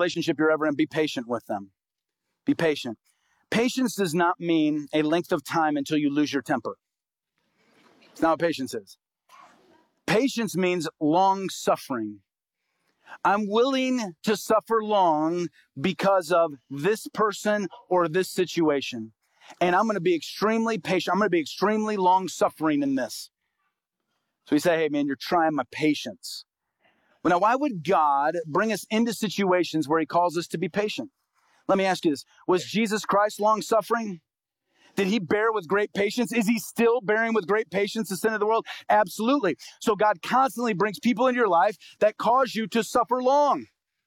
relationship you're ever in, be patient with them. Be patient. Patience does not mean a length of time until you lose your temper. It's not what patience is. Patience means long suffering. I'm willing to suffer long because of this person or this situation. And I'm going to be extremely patient. I'm going to be extremely long suffering in this. So we say, hey, man, you're trying my patience. Well, now, why would God bring us into situations where he calls us to be patient? Let me ask you this. Was Jesus Christ long suffering? Did he bear with great patience? Is he still bearing with great patience the sin of the world? Absolutely. So God constantly brings people into your life that cause you to suffer long.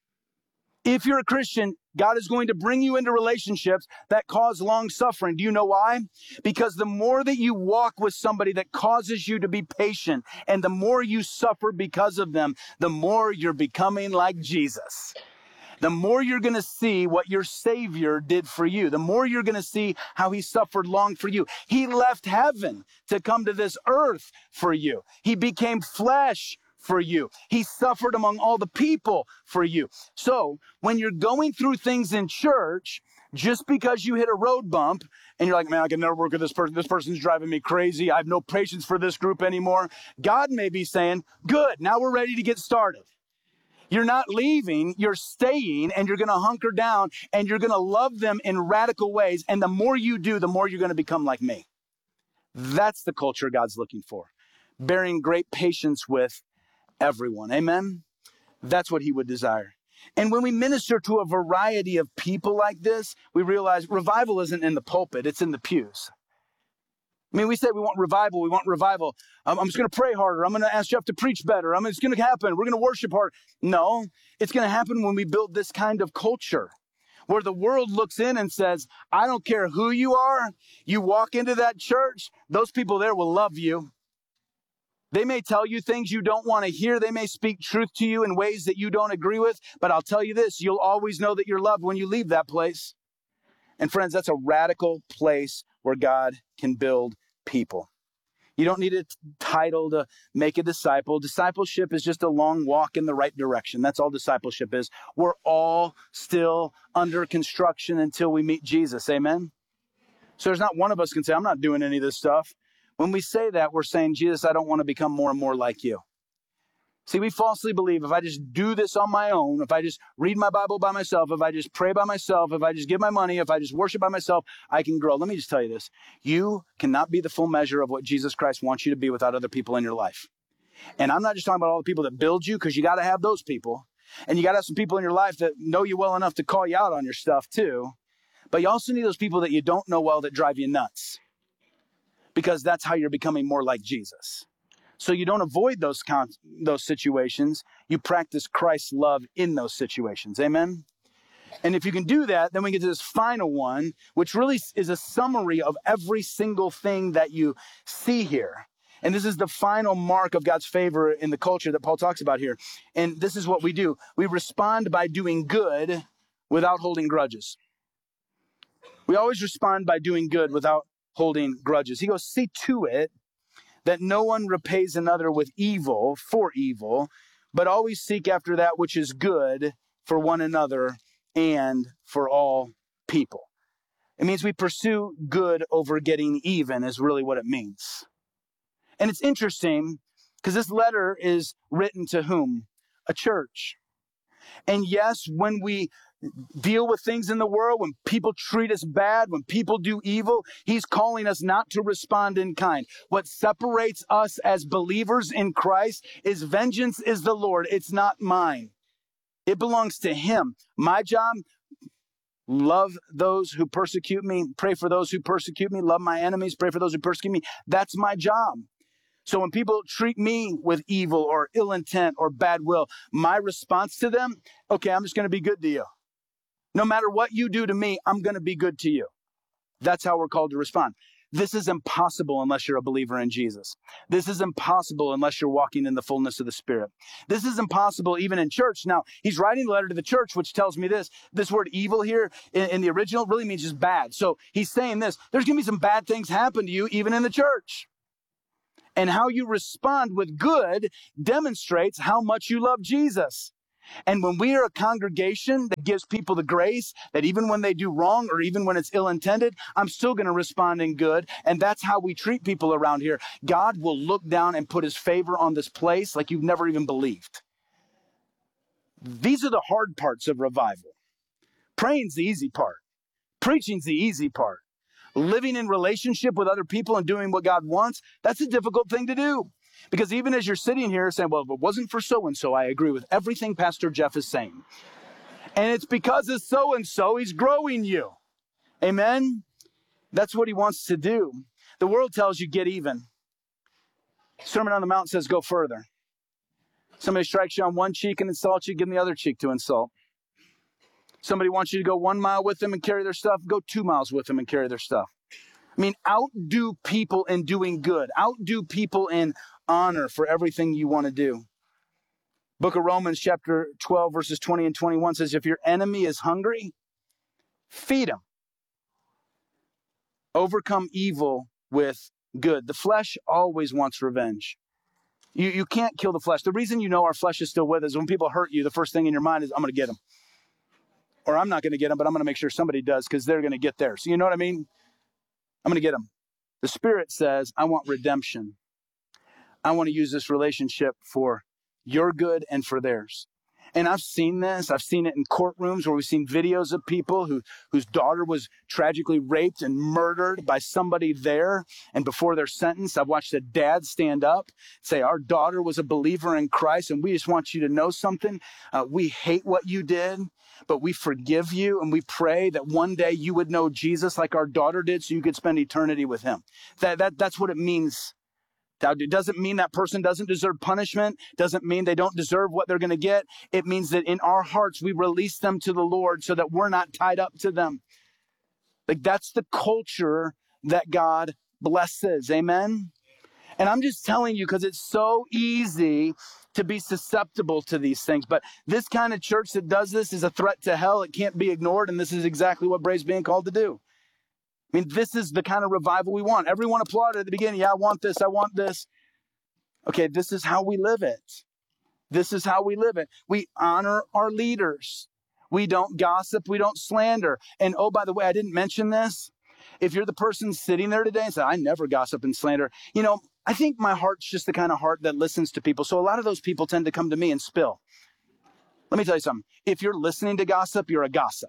If you're a Christian, God is going to bring you into relationships that cause long suffering. Do you know why? Because the more that you walk with somebody that causes you to be patient, and the more you suffer because of them, the more you're becoming like Jesus. The more you're going to see what your Savior did for you. The more you're going to see how he suffered long for you. He left heaven to come to this earth for you. He became flesh for you. He suffered among all the people for you. So when you're going through things in church, just because you hit a road bump and you're like, man, I can never work with this person. This person's driving me crazy. I have no patience for this group anymore. God may be saying, good, now we're ready to get started. You're not leaving, you're staying, and you're going to hunker down, and you're going to love them in radical ways. And the more you do, the more you're going to become like me. That's the culture God's looking for. Bearing great patience with everyone. Amen? That's what he would desire. And when we minister to a variety of people like this, we realize revival isn't in the pulpit, it's in the pews. I mean, we say we want revival. We want revival. I'm just going to pray harder. I'm going to ask Jeff to preach better. It's going to happen. We're going to worship harder. No, it's going to happen when we build this kind of culture where the world looks in and says, I don't care who you are. You walk into that church, those people there will love you. They may tell you things you don't want to hear. They may speak truth to you in ways that you don't agree with. But I'll tell you this, you'll always know that you're loved when you leave that place. And friends, that's a radical place where God can build people. You don't need a title to make a disciple. Discipleship is just a long walk in the right direction. That's all discipleship is. We're all still under construction until we meet Jesus. Amen? So there's not one of us can say, I'm not doing any of this stuff. When we say that, we're saying, Jesus, I don't want to become more and more like you. See, we falsely believe if I just do this on my own, if I just read my Bible by myself, if I just pray by myself, if I just give my money, if I just worship by myself, I can grow. Let me just tell you this. You cannot be the full measure of what Jesus Christ wants you to be without other people in your life. And I'm not just talking about all the people that build you, because you got to have those people. And you got to have some people in your life that know you well enough to call you out on your stuff too. But you also need those people that you don't know well that drive you nuts. Because that's how you're becoming more like Jesus. So you don't avoid those situations. You practice Christ's love in those situations. Amen? And if you can do that, then we get to this final one, which really is a summary of every single thing that you see here. And this is the final mark of God's favor in the culture that Paul talks about here. And this is what we do. We respond by doing good without holding grudges. We always respond by doing good without holding grudges. He goes, see to it that no one repays another with evil for evil, but always seek after that which is good for one another and for all people. It means we pursue good over getting even is really what it means. And it's interesting because this letter is written to whom? A church. And yes, when we deal with things in the world, when people treat us bad, when people do evil, he's calling us not to respond in kind. What separates us as believers in Christ is vengeance is the Lord. It's not mine. It belongs to him. My job, love those who persecute me, pray for those who persecute me, love my enemies, pray for those who persecute me. That's my job. So when people treat me with evil or ill intent or bad will, my response to them, okay, I'm just going to be good to you. No matter what you do to me, I'm going to be good to you. That's how we're called to respond. This is impossible unless you're a believer in Jesus. This is impossible unless you're walking in the fullness of the Spirit. This is impossible even in church. Now, he's writing the letter to the church, which tells me this word evil here in the original really means just bad. So he's saying this, there's going to be some bad things happen to you even in the church. And how you respond with good demonstrates how much you love Jesus. And when we are a congregation that gives people the grace that even when they do wrong or even when it's ill-intended, I'm still going to respond in good. And that's how we treat people around here. God will look down and put his favor on this place like you've never even believed. These are the hard parts of revival. Praying's the easy part. Preaching's the easy part. Living in relationship with other people and doing what God wants, that's a difficult thing to do. Because even as you're sitting here saying, well, if it wasn't for so-and-so, I agree with everything Pastor Jeff is saying. And it's because of so-and-so, he's growing you. Amen? That's what he wants to do. The world tells you get even. Sermon on the Mount says go further. Somebody strikes you on one cheek and insults you, give them the other cheek to insult. Somebody wants you to go 1 mile with them and carry their stuff, go 2 miles with them and carry their stuff. I mean, outdo people in doing good. Outdo people in honor for everything you want to do. Book of Romans chapter 12, verses 20 and 21 says, if your enemy is hungry, feed him. Overcome evil with good. The flesh always wants revenge. You can't kill the flesh. The reason you know our flesh is still with us, when people hurt you, the first thing in your mind is, I'm going to get them. Or I'm not going to get them, but I'm going to make sure somebody does because they're going to get theirs. So you know what I mean? I'm going to get them. The Spirit says, I want redemption. I want to use this relationship for your good and for theirs. And I've seen this. I've seen it in courtrooms where we've seen videos of people whose daughter was tragically raped and murdered by somebody there. And before they're sentenced, I've watched a dad stand up, say, our daughter was a believer in Christ, and we just want you to know something. We hate what you did, but we forgive you, and we pray that one day you would know Jesus like our daughter did so you could spend eternity with him. That's what it means. It doesn't mean that person doesn't deserve punishment. Doesn't mean they don't deserve what they're going to get. It means that in our hearts, we release them to the Lord so that we're not tied up to them. Like that's the culture that God blesses. Amen. And I'm just telling you because it's so easy to be susceptible to these things. But this kind of church that does this is a threat to hell. It can't be ignored. And this is exactly what Bray's being called to do. I mean, this is the kind of revival we want. Everyone applauded at the beginning. Yeah, I want this. I want this. Okay, this is how we live it. This is how we live it. We honor our leaders. We don't gossip. We don't slander. And oh, by the way, I didn't mention this. If you're the person sitting there today and say, I never gossip and slander, you know, I think my heart's just the kind of heart that listens to people. So a lot of those people tend to come to me and spill. Let me tell you something. If you're listening to gossip, you're a gossip.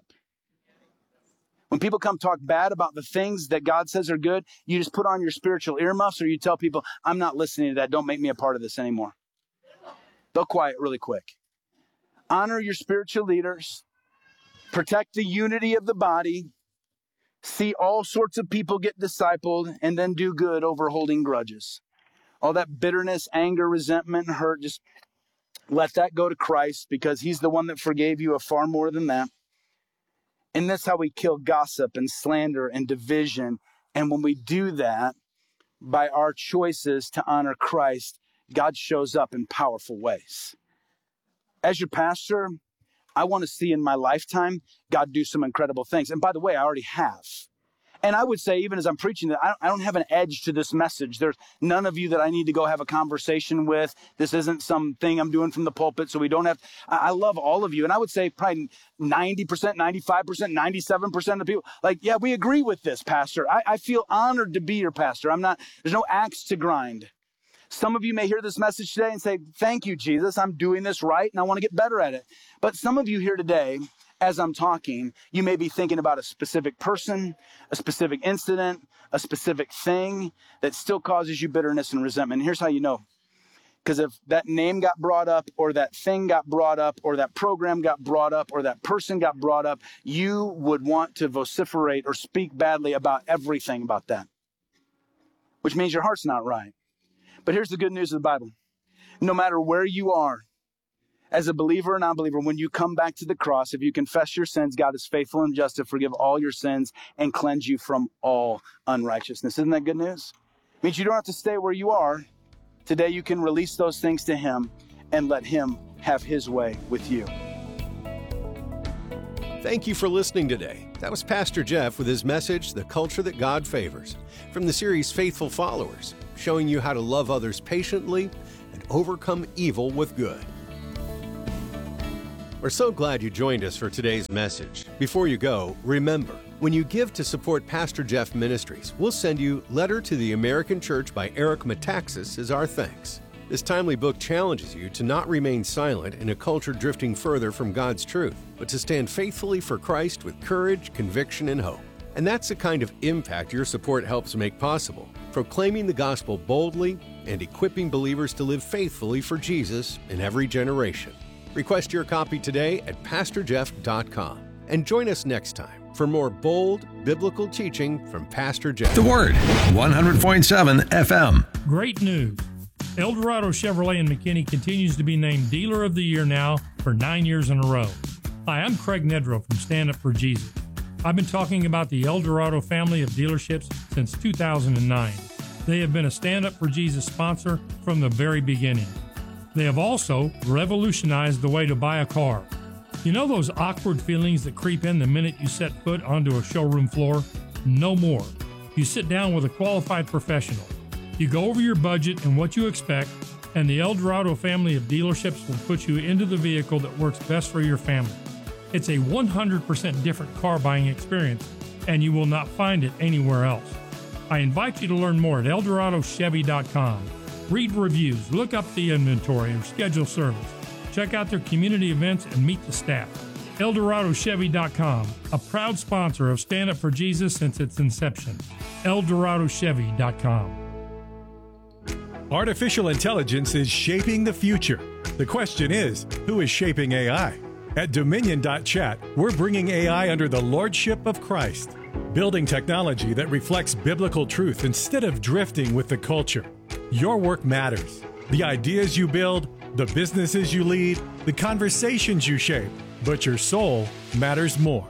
When people come talk bad about the things that God says are good, you just put on your spiritual earmuffs or you tell people, I'm not listening to that. Don't make me a part of this anymore. They'll quiet really quick. Honor your spiritual leaders. Protect the unity of the body. See all sorts of people get discipled and then do good over holding grudges. All that bitterness, anger, resentment, and hurt, just let that go to Christ because he's the one that forgave you of far more than that. And that's how we kill gossip and slander and division. And when we do that, by our choices to honor Christ, God shows up in powerful ways. As your pastor, I want to see in my lifetime God do some incredible things. And by the way, I already have. And I would say, even as I'm preaching, that I don't have an edge to this message. There's none of you that I need to go have a conversation with. This isn't something I'm doing from the pulpit, so we don't have. I love all of you. And I would say probably 90%, 95%, 97% of the people, like, yeah, we agree with this, Pastor. I feel honored to be your pastor. There's no axe to grind. Some of you may hear this message today and say, thank you, Jesus. I'm doing this right, and I want to get better at it. But some of you here today, as I'm talking, you may be thinking about a specific person, a specific incident, a specific thing that still causes you bitterness and resentment. And here's how you know. Because if that name got brought up, or that thing got brought up, or that program got brought up, or that person got brought up, you would want to vociferate or speak badly about everything about that. Which means your heart's not right. But here's the good news of the Bible. No matter where you are, as a believer or non-believer, when you come back to the cross, if you confess your sins, God is faithful and just to forgive all your sins and cleanse you from all unrighteousness. Isn't that good news? It means you don't have to stay where you are. Today you can release those things to him and let him have his way with you. Thank you for listening today. That was Pastor Jeff with his message, The Culture That God Favors, from the series Faithful Followers, showing you how to love others patiently and overcome evil with good. We're so glad you joined us for today's message. Before you go, remember, when you give to support Pastor Jeff Ministries, we'll send you Letter to the American Church by Eric Metaxas as our thanks. This timely book challenges you to not remain silent in a culture drifting further from God's truth, but to stand faithfully for Christ with courage, conviction, and hope. And that's the kind of impact your support helps make possible, proclaiming the gospel boldly and equipping believers to live faithfully for Jesus in every generation. Request your copy today at PastorJeff.com. And join us next time for more bold biblical teaching from Pastor Jeff. The Word, 100.7 FM. Great news. Eldorado Chevrolet in McKinney continues to be named Dealer of the Year now for 9 years in a row. Hi, I'm Craig Nedrow from Stand Up for Jesus. I've been talking about the Eldorado family of dealerships since 2009. They have been a Stand Up for Jesus sponsor from the very beginning. They have also revolutionized the way to buy a car. You know those awkward feelings that creep in the minute you set foot onto a showroom floor? No more. You sit down with a qualified professional. You go over your budget and what you expect, and the Eldorado family of dealerships will put you into the vehicle that works best for your family. It's a 100% different car buying experience, and you will not find it anywhere else. I invite you to learn more at EldoradoChevy.com. Read reviews, look up the inventory, or schedule service. Check out their community events and meet the staff. EldoradoChevy.com, a proud sponsor of Stand Up for Jesus since its inception. EldoradoChevy.com. Artificial intelligence is shaping the future. The question is, who is shaping AI? At Dominion.chat, we're bringing AI under the lordship of Christ, building technology that reflects biblical truth instead of drifting with the culture. Your work matters. The ideas you build, the businesses you lead, the conversations you shape, but your soul matters more.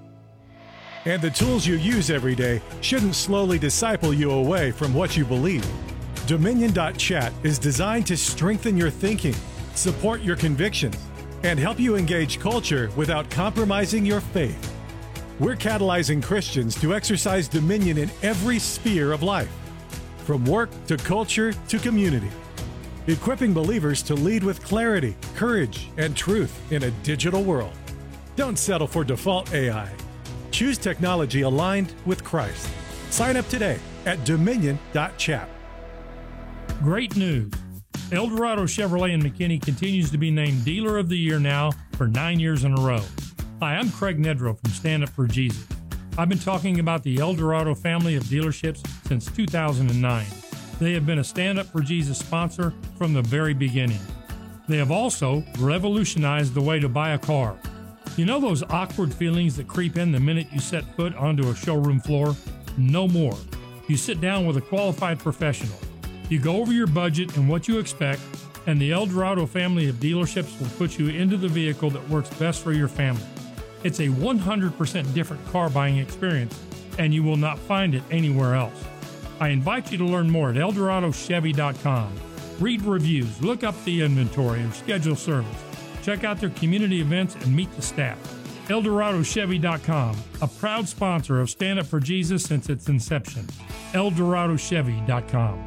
And the tools you use every day shouldn't slowly disciple you away from what you believe. Dominion.chat is designed to strengthen your thinking, support your convictions, and help you engage culture without compromising your faith. We're catalyzing Christians to exercise dominion in every sphere of life, from work to culture to community, equipping believers to lead with clarity, courage, and truth in a digital world. Don't settle for default AI. Choose technology aligned with Christ. Sign up today at Dominion.chat. Great news. Eldorado Chevrolet in McKinney continues to be named Dealer of the Year now for 9 years in a row. Hi, I'm Craig Nedrow from Stand Up for Jesus. I've been talking about the Eldorado family of dealerships since 2009. They have been a Stand Up for Jesus sponsor from the very beginning. They have also revolutionized the way to buy a car. You know those awkward feelings that creep in the minute you set foot onto a showroom floor? No more. You sit down with a qualified professional. You go over your budget and what you expect, and the Eldorado family of dealerships will put you into the vehicle that works best for your family. It's a 100% different car buying experience, and you will not find it anywhere else. I invite you to learn more at EldoradoChevy.com. Read reviews, look up the inventory, or schedule service. Check out their community events and meet the staff. EldoradoChevy.com, a proud sponsor of Stand Up for Jesus since its inception. EldoradoChevy.com.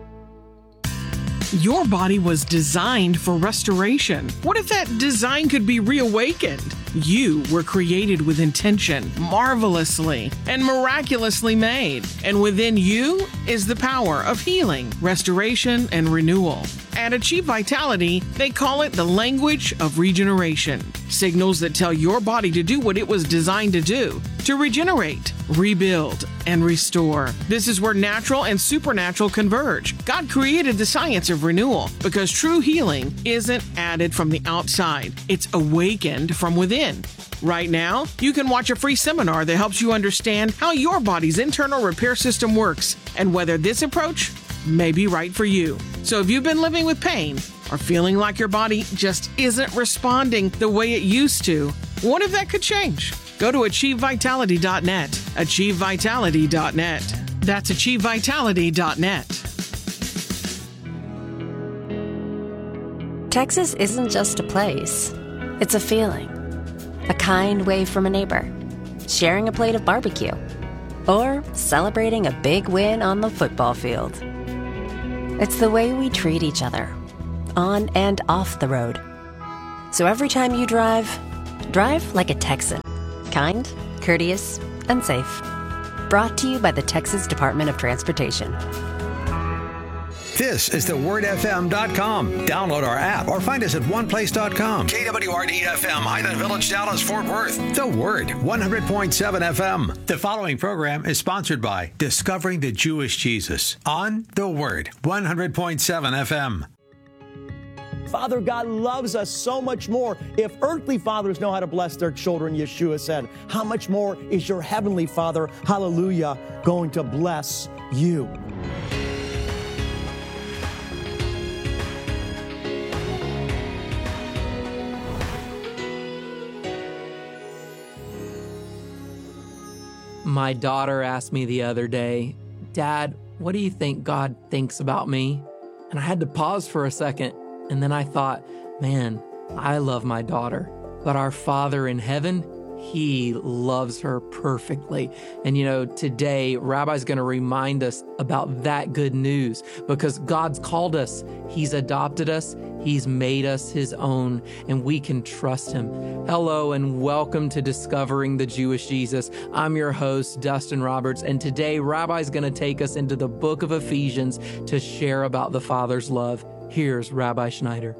Your body was designed for restoration. What if that design could be reawakened? You were created with intention, marvelously and miraculously made. And within you is the power of healing, restoration, and renewal. At Achieve Vitality, they call it the language of regeneration. Signals that tell your body to do what it was designed to do, to regenerate, rebuild, and restore. This is where natural and supernatural converge. God created the science of renewal because true healing isn't added from the outside. It's awakened from within. Right now, you can watch a free seminar that helps you understand how your body's internal repair system works and whether this approach may be right for you. So if you've been living with pain or feeling like your body just isn't responding the way it used to, what if that could change? Go to AchieveVitality.net. AchieveVitality.net. That's AchieveVitality.net. Texas isn't just a place. It's a feeling. A kind wave from a neighbor. Sharing a plate of barbecue. Or celebrating a big win on the football field. It's the way we treat each other, on and off the road. So every time you drive like a Texan. Kind, courteous, and safe. Brought to you by the Texas Department of Transportation. This is thewordfm.com. Download our app or find us at oneplace.com. KWRD-FM, Highland Village, Dallas, Fort Worth. The Word, 100.7 FM. The following program is sponsored by Discovering the Jewish Jesus on The Word, 100.7 FM. Father God loves us so much more. If earthly fathers know how to bless their children, Yeshua said, how much more is your heavenly Father, hallelujah, going to bless you? My daughter asked me the other day, Dad, what do you think God thinks about me? And I had to pause for a second. And then I thought, man, I love my daughter, but our Father in heaven, He loves her perfectly. And you know, today, Rabbi's going to remind us about that good news because God's called us. He's adopted us. He's made us His own, and we can trust Him. Hello, and welcome to Discovering the Jewish Jesus. I'm your host, Dustin Roberts, and today, Rabbi's going to take us into the book of Ephesians to share about the Father's love. Here's Rabbi Schneider.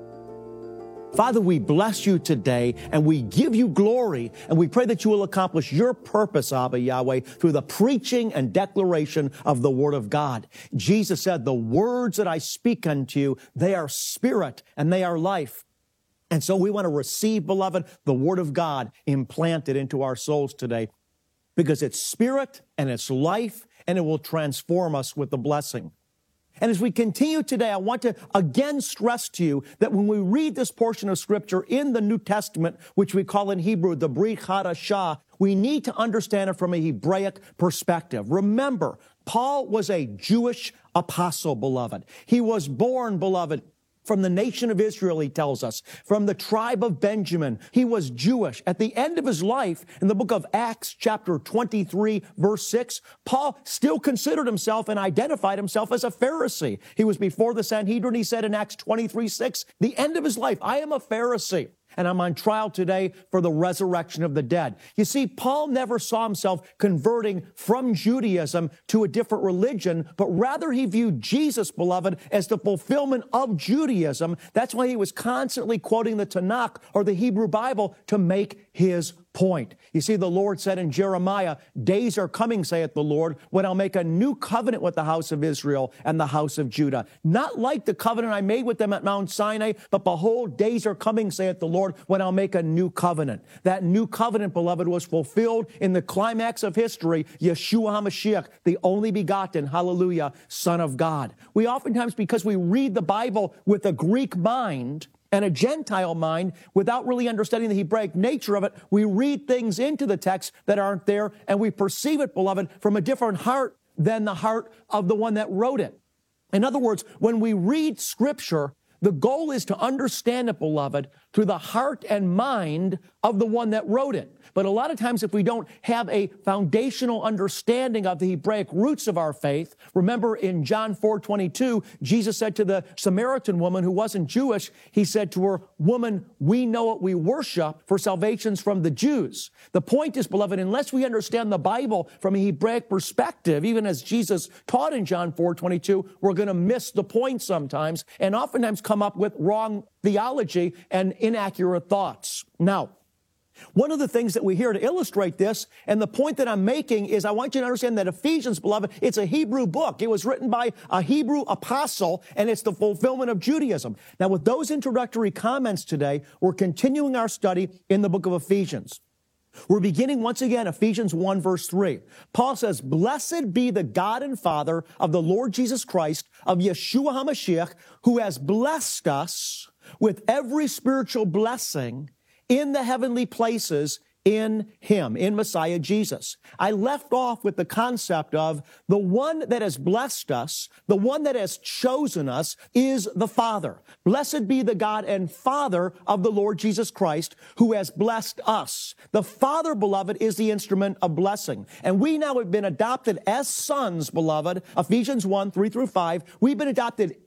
Father, we bless you today and we give you glory and we pray that you will accomplish your purpose, Abba Yahweh, through the preaching and declaration of the Word of God. Jesus said, the words that I speak unto you, they are spirit and they are life. And so we want to receive, beloved, the Word of God implanted into our souls today because it's spirit and it's life and it will transform us with the blessing. And as we continue today, I want to again stress to you that when we read this portion of Scripture in the New Testament, which we call in Hebrew the Brit Hadashah, we need to understand it from a Hebraic perspective. Remember, Paul was a Jewish apostle, beloved. He was born, beloved, from the nation of Israel, he tells us, from the tribe of Benjamin. He was Jewish. At the end of his life, in the book of Acts, chapter 23, verse 6, Paul still considered himself and identified himself as a Pharisee. He was before the Sanhedrin. He said in Acts 23, 6, the end of his life, I am a Pharisee. And I'm on trial today for the resurrection of the dead. You see, Paul never saw himself converting from Judaism to a different religion, but rather he viewed Jesus, beloved, as the fulfillment of Judaism. That's why he was constantly quoting the Tanakh or the Hebrew Bible to make his point. You see, the Lord said in Jeremiah, days are coming, saith the Lord, when I'll make a new covenant with the house of Israel and the house of Judah. Not like the covenant I made with them at Mount Sinai, but behold, days are coming, saith the Lord, when I'll make a new covenant. That new covenant, beloved, was fulfilled in the climax of history, Yeshua HaMashiach, the only begotten, hallelujah, Son of God. We oftentimes, because we read the Bible with a Greek mind, and a Gentile mind, without really understanding the Hebraic nature of it, we read things into the text that aren't there, and we perceive it, beloved, from a different heart than the heart of the one that wrote it. In other words, when we read Scripture, the goal is to understand it, beloved, through the heart and mind of the one that wrote it. But a lot of times if we don't have a foundational understanding of the Hebraic roots of our faith, remember in John 4:22, Jesus said to the Samaritan woman who wasn't Jewish, he said to her, woman, we know what we worship, for salvation's from the Jews. The point is, beloved, unless we understand the Bible from a Hebraic perspective, even as Jesus taught in John 4:22, we're going to miss the point sometimes and oftentimes come up with wrong theology and inaccurate thoughts. Now, one of the things that we hear to illustrate this, and the point that I'm making is I want you to understand that Ephesians, beloved, it's a Hebrew book. It was written by a Hebrew apostle, and it's the fulfillment of Judaism. Now, with those introductory comments today, we're continuing our study in the book of Ephesians. We're beginning once again, Ephesians 1, verse 3. Paul says, blessed be the God and Father of the Lord Jesus Christ, of Yeshua HaMashiach, who has blessed us with every spiritual blessing in the heavenly places in Him, in Messiah Jesus. I left off with the concept of the one that has blessed us, the one that has chosen us is the Father. Blessed be the God and Father of the Lord Jesus Christ, who has blessed us. The Father, beloved, is the instrument of blessing. And we now have been adopted as sons, beloved. Ephesians 1, 3 through 5. We've been adopted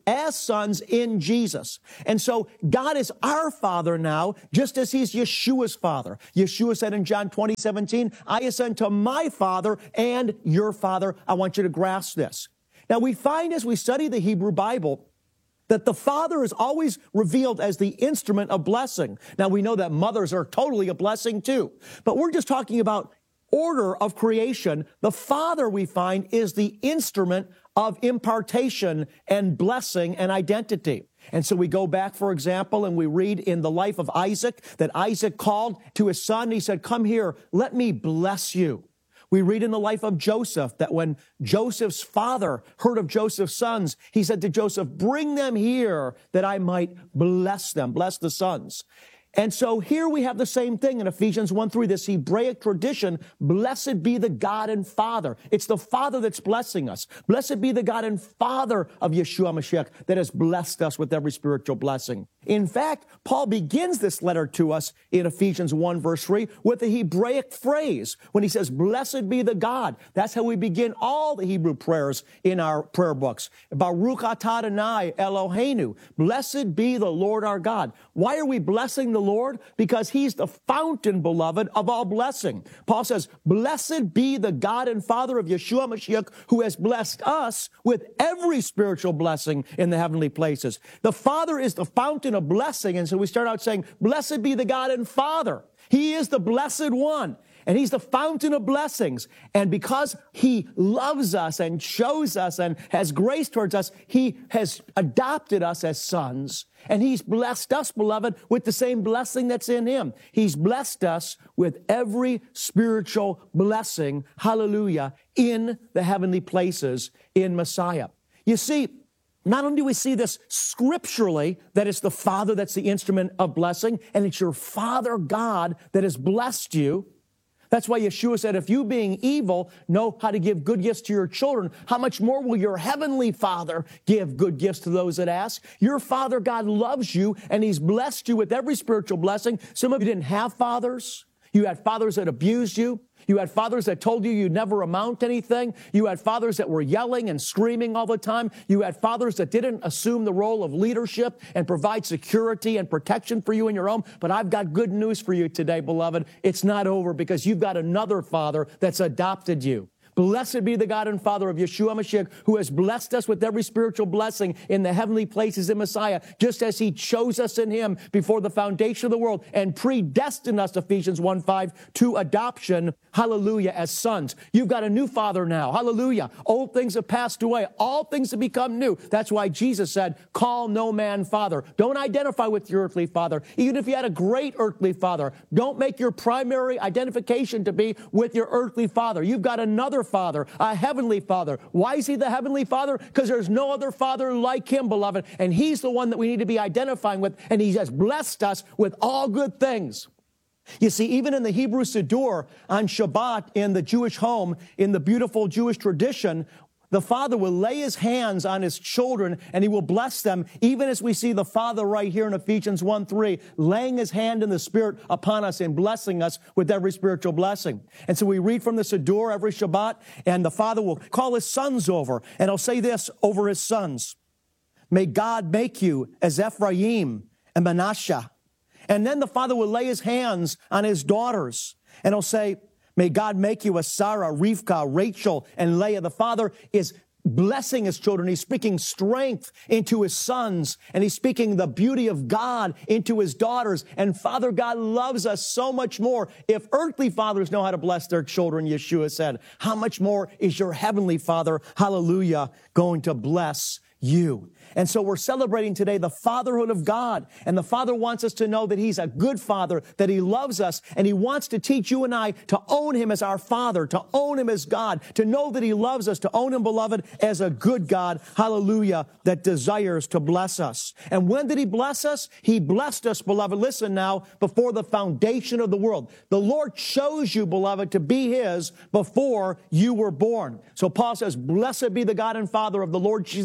as sons in Jesus. And so God is our Father now, just as he's Yeshua's Father. Yeshua said in John 20:17, I ascend to my Father and your Father. I want you to grasp this. Now we find as we study the Hebrew Bible that the Father is always revealed as the instrument of blessing. Now we know that mothers are totally a blessing too, but we're just talking about order of creation. The Father, we find, is the instrument of impartation and blessing and identity. And so we go back, for example, and we read in the life of Isaac that Isaac called to his son. He said, come here, let me bless you. We read in the life of Joseph that when Joseph's father heard of Joseph's sons, he said to Joseph, bring them here that I might bless them, bless the sons. And so here we have the same thing in Ephesians 1:3, this Hebraic tradition, blessed be the God and Father. It's the Father that's blessing us. Blessed be the God and Father of Yeshua Mashiach that has blessed us with every spiritual blessing. In fact, Paul begins this letter to us in Ephesians 1 verse 3 with the Hebraic phrase when he says, blessed be the God. That's how we begin all the Hebrew prayers in our prayer books. Baruch atah Adonai Eloheinu. Blessed be the Lord our God. Why are we blessing the Lord? Because he's the fountain, beloved, of all blessing. Paul says, blessed be the God and Father of Yeshua Mashiach, who has blessed us with every spiritual blessing in the heavenly places. The Father is the fountain of blessing. And so we start out saying, blessed be the God and Father. He is the blessed one. And he's the fountain of blessings. And because he loves us and chose us and has grace towards us, he has adopted us as sons. And he's blessed us, beloved, with the same blessing that's in him. He's blessed us with every spiritual blessing, hallelujah, in the heavenly places in Messiah. You see, not only do we see this scripturally, that it's the Father that's the instrument of blessing, and it's your Father God that has blessed you. That's why Yeshua said, if you being evil know how to give good gifts to your children, how much more will your heavenly Father give good gifts to those that ask? Your Father God loves you, and he's blessed you with every spiritual blessing. Some of you didn't have fathers. You had fathers that abused you. You had fathers that told you you'd never amount to anything. You had fathers that were yelling and screaming all the time. You had fathers that didn't assume the role of leadership and provide security and protection for you in your home. But I've got good news for you today, beloved. It's not over, because you've got another Father that's adopted you. Blessed be the God and Father of Yeshua Mashiach, who has blessed us with every spiritual blessing in the heavenly places in Messiah, just as he chose us in him before the foundation of the world and predestined us, Ephesians 1:5, to adoption, hallelujah, as sons. You've got a new Father now, hallelujah. Old things have passed away. All things have become new. That's why Jesus said, call no man Father. Don't identify with your earthly father. Even if you had a great earthly father, don't make your primary identification to be with your earthly father. You've got another Father, a heavenly Father. Why is he the heavenly Father? Because there's no other Father like him, beloved. And he's the one that we need to be identifying with. And he has blessed us with all good things. You see, even in the Hebrew Siddur on Shabbat in the Jewish home, in the beautiful Jewish tradition, the Father will lay his hands on his children and he will bless them, even as we see the Father right here in Ephesians 1:3, laying his hand in the Spirit upon us and blessing us with every spiritual blessing. And so we read from the Siddur every Shabbat, and the Father will call his sons over, and he'll say this over his sons: may God make you as Ephraim and Manasseh. And then the Father will lay his hands on his daughters, and he'll say, may God make you as Sarah, Rivkah, Rachel, and Leah. The Father is blessing his children. He's speaking strength into his sons, and he's speaking the beauty of God into his daughters. And Father God loves us so much more. If earthly fathers know how to bless their children, Yeshua said, how much more is your heavenly Father, hallelujah, going to bless you? And so we're celebrating today the fatherhood of God. And the Father wants us to know that he's a good Father, that he loves us, and he wants to teach you and I to own him as our Father, to own him as God, to know that he loves us, to own him, beloved, as a good God, hallelujah, that desires to bless us. And when did he bless us? He blessed us, beloved, listen now, before the foundation of the world. The Lord chose you, beloved, to be his before you were born. So Paul says, blessed be the God and Father of the Lord Jesus Christ,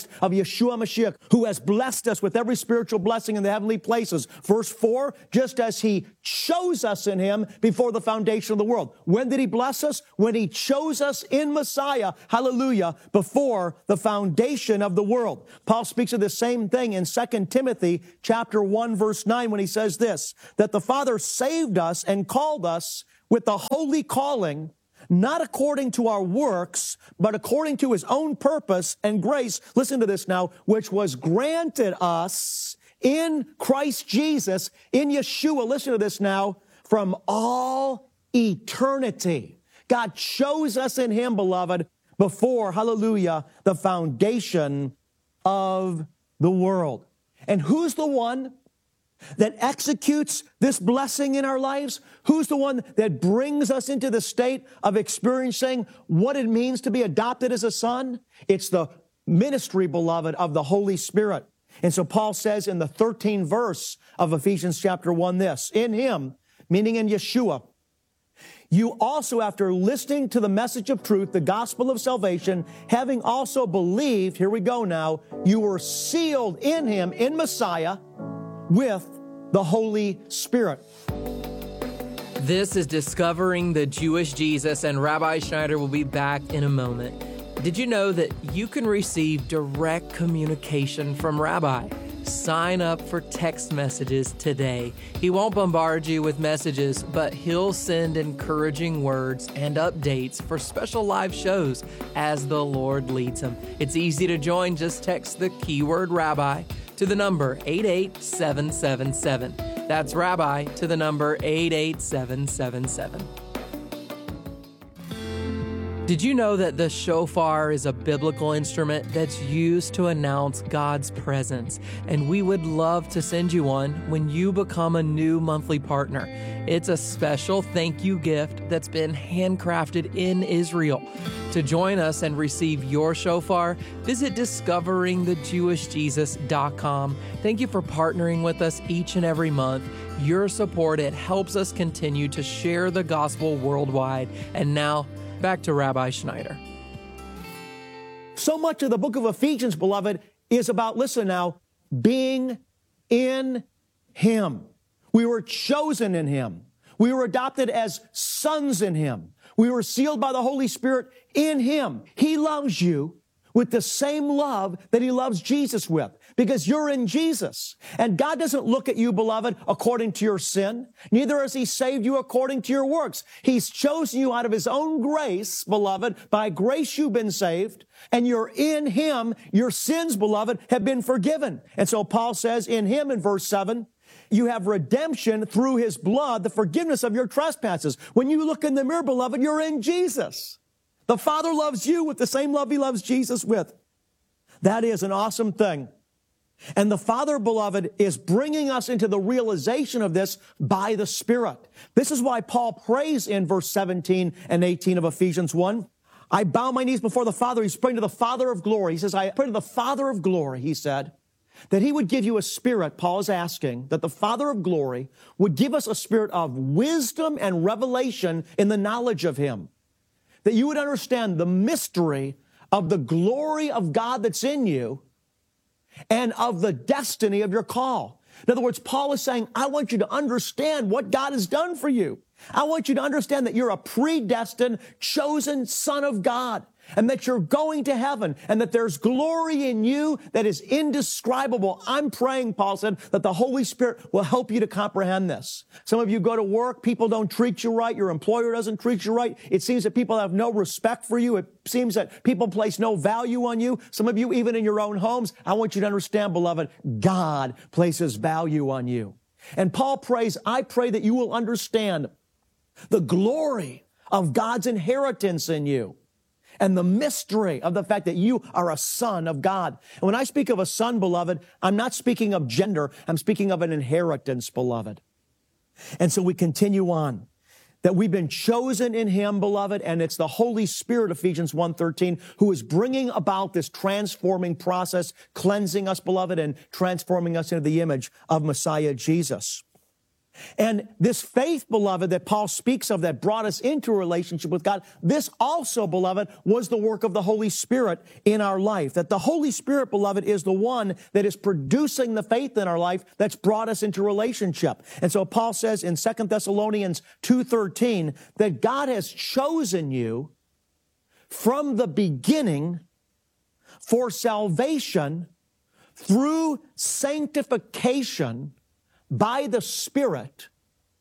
Christ, of Yeshua Mashiach, who has blessed us with every spiritual blessing in the heavenly places. Verse 4, just as he chose us in him before the foundation of the world. When did he bless us? When he chose us in Messiah, hallelujah, before the foundation of the world. Paul speaks of the same thing in 2 Timothy chapter 1, verse 9, when he says this, that the Father saved us and called us with the holy calling, not according to our works, but according to his own purpose and grace, listen to this now, which was granted us in Christ Jesus, in Yeshua, listen to this now, from all eternity. God chose us in him, beloved, before, hallelujah, the foundation of the world. And who's the one that executes this blessing in our lives? Who's the one that brings us into the state of experiencing what it means to be adopted as a son? It's the ministry, beloved, of the Holy Spirit. And so Paul says in the 13th verse of Ephesians chapter 1 this, in him, meaning in Yeshua, you also, after listening to the message of truth, the gospel of salvation, having also believed, here we go now, you were sealed in him, in Messiah, with the Holy Spirit. This is Discovering the Jewish Jesus, and Rabbi Schneider will be back in a moment. Did you know that you can receive direct communication from Rabbi? Sign up for text messages today. He won't bombard you with messages, but he'll send encouraging words and updates for special live shows as the Lord leads him. It's easy to join. Just text the keyword Rabbi to the number 88777. That's Rabbi to the number 88777. Did you know that the shofar is a biblical instrument that's used to announce God's presence? And we would love to send you one when you become a new monthly partner. It's a special thank you gift that's been handcrafted in Israel. To join us and receive your shofar, visit discoveringthejewishjesus.com. Thank you for partnering with us each and every month. Your support, it helps us continue to share the gospel worldwide. And now, back to Rabbi Schneider. So much of the book of Ephesians, beloved, is about, listen now, being in him. We were chosen in him. We were adopted as sons in him. We were sealed by the Holy Spirit in him. He loves you with the same love that he loves Jesus with, because you're in Jesus. And God doesn't look at you, beloved, according to your sin. Neither has he saved you according to your works. He's chosen you out of his own grace, beloved. By grace you've been saved, and you're in him. Your sins, beloved, have been forgiven. And so Paul says in him in verse 7, you have redemption through his blood, the forgiveness of your trespasses. When you look in the mirror, beloved, you're in Jesus. The Father loves you with the same love he loves Jesus with. That is an awesome thing. And the Father, beloved, is bringing us into the realization of this by the Spirit. This is why Paul prays in verse 17 and 18 of Ephesians 1. I bow my knees before the Father. He's praying to the Father of glory. He says, I pray to the Father of glory, he said, that he would give you a spirit. Paul is asking that the Father of glory would give us a spirit of wisdom and revelation in the knowledge of him. That you would understand the mystery of the glory of God that's in you and of the destiny of your call. In other words, Paul is saying, I want you to understand what God has done for you. I want you to understand that you're a predestined, chosen son of God, and that you're going to heaven, and that there's glory in you that is indescribable. I'm praying, Paul said, that the Holy Spirit will help you to comprehend this. Some of you go to work, people don't treat you right, your employer doesn't treat you right. It seems that people have no respect for you. It seems that people place no value on you. Some of you, even in your own homes, I want you to understand, beloved, God places value on you. And Paul prays, I pray that you will understand the glory of God's inheritance in you, and the mystery of the fact that you are a son of God. And when I speak of a son, beloved, I'm not speaking of gender. I'm speaking of an inheritance, beloved. And so we continue on, that we've been chosen in him, beloved, and it's the Holy Spirit, Ephesians 1:13, who is bringing about this transforming process, cleansing us, beloved, and transforming us into the image of Messiah Jesus. And this faith, beloved, that Paul speaks of that brought us into a relationship with God, this also, beloved, was the work of the Holy Spirit in our life. That the Holy Spirit, beloved, is the one that is producing the faith in our life that's brought us into relationship. And so Paul says in 2 Thessalonians 2:13 that God has chosen you from the beginning for salvation through sanctification by the Spirit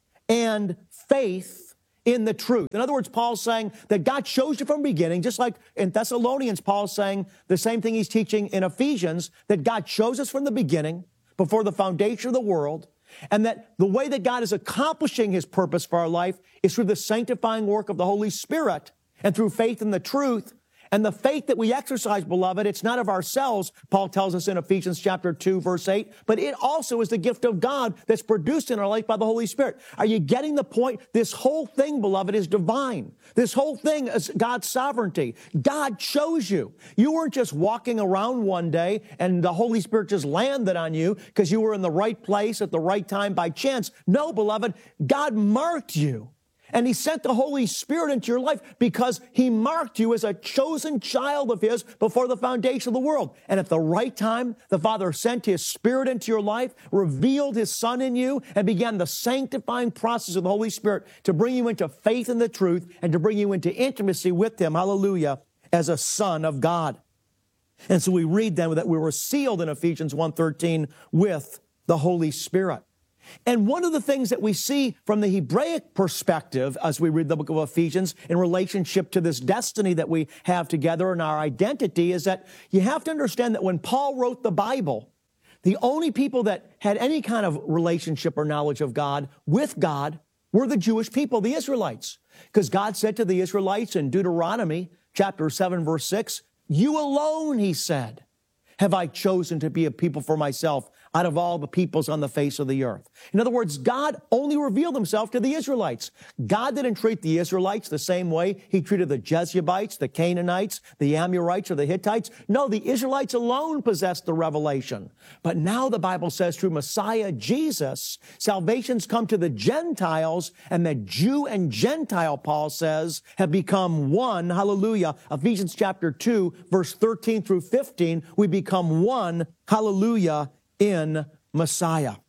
and faith in the truth. In other words, Paul's saying that God chose you from the beginning, just like in Thessalonians, Paul's saying the same thing he's teaching in Ephesians, that God chose us from the beginning, before the foundation of the world, and that the way that God is accomplishing his purpose for our life is through the sanctifying work of the Holy Spirit and through faith in the truth. And the faith that we exercise, beloved, it's not of ourselves, Paul tells us in Ephesians chapter 2, verse 8, but it also is the gift of God that's produced in our life by the Holy Spirit. Are you getting the point? This whole thing, beloved, is divine. This whole thing is God's sovereignty. God chose you. You weren't just walking around one day and the Holy Spirit just landed on you because you were in the right place at the right time by chance. No, beloved, God marked you. And he sent the Holy Spirit into your life because he marked you as a chosen child of his before the foundation of the world. And at the right time, the Father sent his Spirit into your life, revealed his Son in you, and began the sanctifying process of the Holy Spirit to bring you into faith in the truth and to bring you into intimacy with him, hallelujah, as a son of God. And so we read then that we were sealed in Ephesians 1:13 with the Holy Spirit. And one of the things that we see from the Hebraic perspective as we read the book of Ephesians in relationship to this destiny that we have together and our identity is that you have to understand that when Paul wrote the Bible, the only people that had any kind of relationship or knowledge of God with God were the Jewish people, the Israelites. Because God said to the Israelites in Deuteronomy chapter 7, verse 6, "You alone," he said, "have I chosen to be a people for myself out of all the peoples on the face of the earth." In other words, God only revealed himself to the Israelites. God didn't treat the Israelites the same way he treated the Jebusites, the Canaanites, the Amorites, or the Hittites. No, the Israelites alone possessed the revelation. But now the Bible says through Messiah Jesus, salvation's come to the Gentiles, and the Jew and Gentile, Paul says, have become one. Hallelujah. Ephesians chapter 2, verse 13 through 15, we become one. Hallelujah. In Messiah.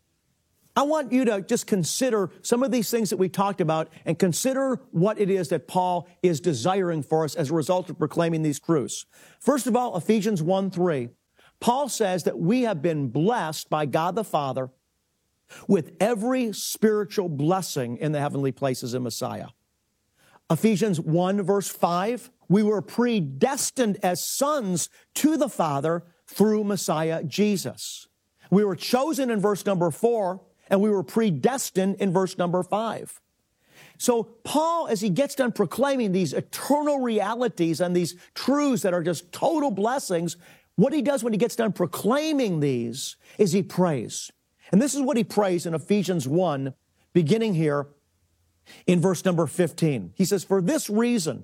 I want you to just consider some of these things that we talked about and consider what it is that Paul is desiring for us as a result of proclaiming these truths. First of all, Ephesians 1:3, Paul says that we have been blessed by God the Father with every spiritual blessing in the heavenly places in Messiah. Ephesians 1 verse 5, we were predestined as sons to the Father through Messiah Jesus. We were chosen in verse number 4, and we were predestined in verse number 5. So Paul, as he gets done proclaiming these eternal realities and these truths that are just total blessings, what he does when he gets done proclaiming these is he prays. And this is what he prays in Ephesians 1, beginning here in verse number 15. He says, "For this reason,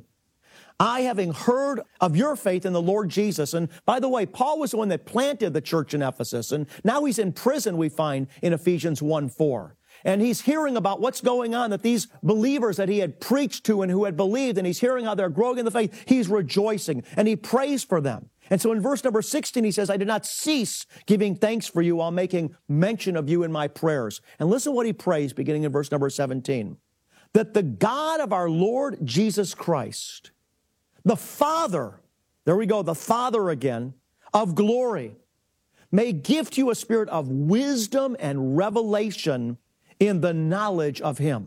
I, having heard of your faith in the Lord Jesus," and by the way, Paul was the one that planted the church in Ephesus, and now he's in prison, we find in Ephesians 1:4. And he's hearing about what's going on, that these believers that he had preached to and who had believed, and he's hearing how they're growing in the faith, he's rejoicing, and he prays for them. And so in verse number 16, he says, "I did not cease giving thanks for you while making mention of you in my prayers." And listen to what he prays, beginning in verse number 17. "That the God of our Lord Jesus Christ, the Father," there we go, the Father again, "of glory, may give to you a spirit of wisdom and revelation in the knowledge of him.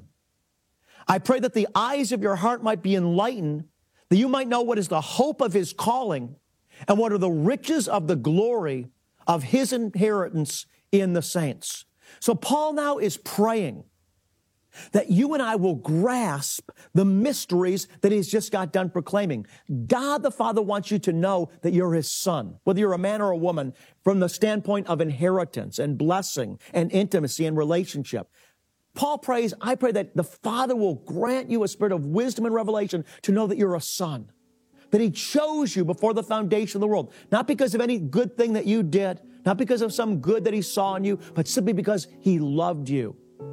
I pray that the eyes of your heart might be enlightened, that you might know what is the hope of his calling and what are the riches of the glory of his inheritance in the saints." So Paul now is praying that you and I will grasp the mysteries that he's just got done proclaiming. God the Father wants you to know that you're his son, whether you're a man or a woman, from the standpoint of inheritance and blessing and intimacy and relationship. Paul prays, I pray that the Father will grant you a spirit of wisdom and revelation to know that you're a son, that he chose you before the foundation of the world, not because of any good thing that you did, not because of some good that he saw in you, but simply because he loved you.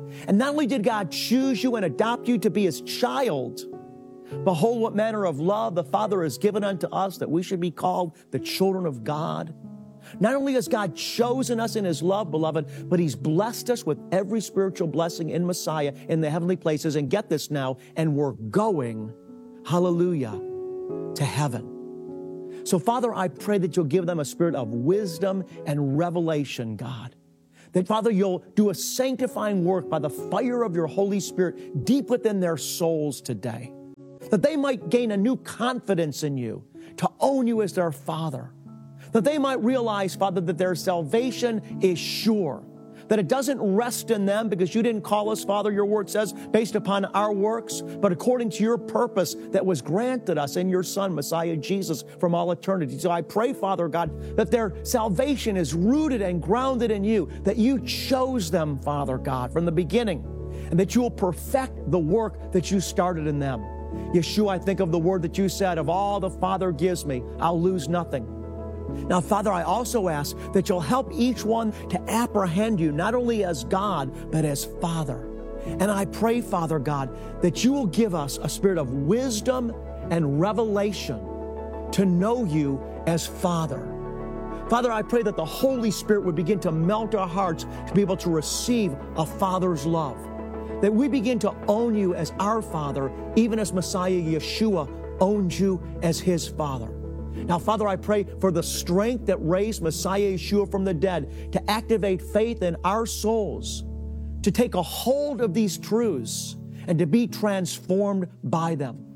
And not only did God choose you and adopt you to be His child, behold, what manner of love the Father has given unto us, that we should be called the children of God. Not only has God chosen us in His love, beloved, but He's blessed us with every spiritual blessing in Messiah in the heavenly places. And get this now, and we're going, hallelujah, to heaven. So, Father, I pray that you'll give them a spirit of wisdom and revelation, God. That, Father, you'll do a sanctifying work by the fire of your Holy Spirit deep within their souls today. That they might gain a new confidence in you, to own you as their Father. That they might realize, Father, that their salvation is sure. That it doesn't rest in them because you didn't call us, Father, your word says, based upon our works, but according to your purpose that was granted us in your Son, Messiah Jesus, from all eternity. So I pray, Father God, that their salvation is rooted and grounded in you, that you chose them, Father God, from the beginning, and that you will perfect the work that you started in them. Yeshua, I think of the word that you said, of all the Father gives me, I'll lose nothing. Now, Father, I also ask that you'll help each one to apprehend you, not only as God, but as Father. And I pray, Father God, that you will give us a spirit of wisdom and revelation to know you as Father. Father, I pray that the Holy Spirit would begin to melt our hearts to be able to receive a Father's love. That we begin to own you as our Father, even as Messiah Yeshua owns you as His Father. Now, Father, I pray for the strength that raised Messiah Yeshua from the dead to activate faith in our souls, to take a hold of these truths and to be transformed by them.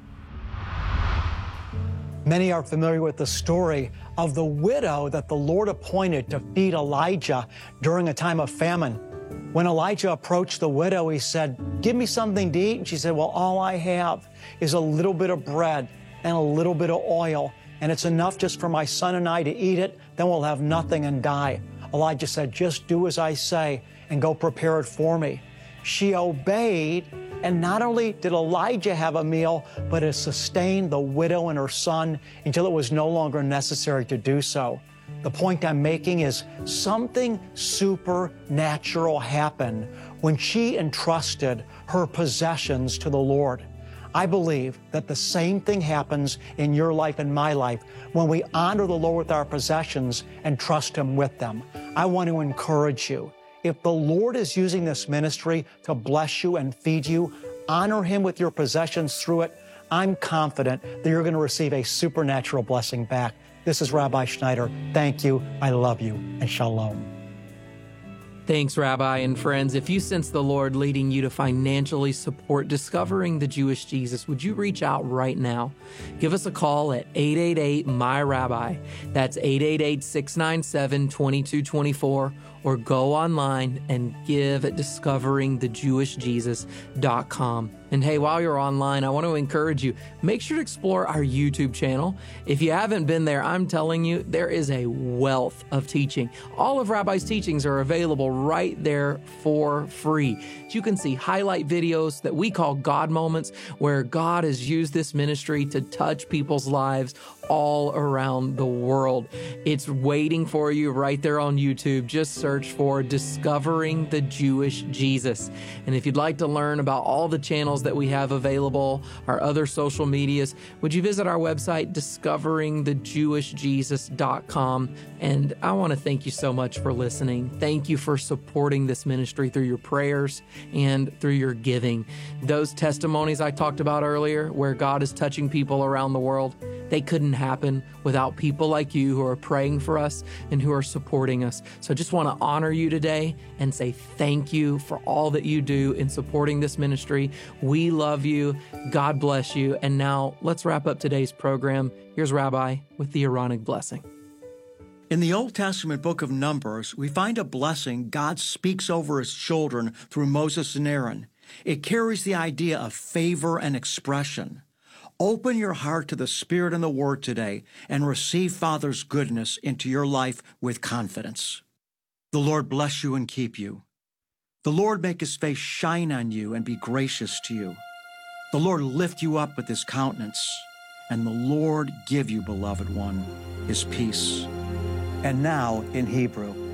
Many are familiar with the story of the widow that the Lord appointed to feed Elijah during a time of famine. When Elijah approached the widow, he said, "Give me something to eat." And she said, "Well, all I have is a little bit of bread and a little bit of oil, and it's enough just for my son and I to eat it, then we'll have nothing and die." Elijah said, "Just do as I say and go prepare it for me." She obeyed, and not only did Elijah have a meal, but it sustained the widow and her son until it was no longer necessary to do so. The point I'm making is something supernatural happened when she entrusted her possessions to the Lord. I believe that the same thing happens in your life and my life when we honor the Lord with our possessions and trust Him with them. I want to encourage you. If the Lord is using this ministry to bless you and feed you, honor Him with your possessions through it. I'm confident that you're going to receive a supernatural blessing back. This is Rabbi Schneider. Thank you. I love you. And shalom. Thanks, Rabbi. And friends, if you sense the Lord leading you to financially support Discovering the Jewish Jesus, would you reach out right now? Give us a call at 888-MY-RABBI. That's 888-697-2224. Or go online and give at discoveringthejewishjesus.com. And hey, while you're online, I want to encourage you, make sure to explore our YouTube channel. If you haven't been there, I'm telling you, there is a wealth of teaching. All of Rabbi's teachings are available right there for free. You can see highlight videos that we call God Moments, where God has used this ministry to touch people's lives all around the world. It's waiting for you right there on YouTube. Just search for Discovering the Jewish Jesus. And if you'd like to learn about all the channels that we have available, our other social medias, would you visit our website, discoveringthejewishjesus.com. And I want to thank you so much for listening. Thank you for supporting this ministry through your prayers and through your giving. Those testimonies I talked about earlier, where God is touching people around the world, they couldn't happen without people like you who are praying for us and who are supporting us. So I just want to honor you today and say thank you for all that you do in supporting this ministry. We love you. God bless you. And now let's wrap up today's program. Here's Rabbi with the Aaronic blessing. In the Old Testament book of Numbers, we find a blessing God speaks over His children through Moses and Aaron. It carries the idea of favor and expression. Open your heart to the Spirit and the Word today and receive Father's goodness into your life with confidence. The Lord bless you and keep you. The Lord make His face shine on you and be gracious to you. The Lord lift you up with His countenance, and the Lord give you, beloved one, His peace. And now in Hebrew.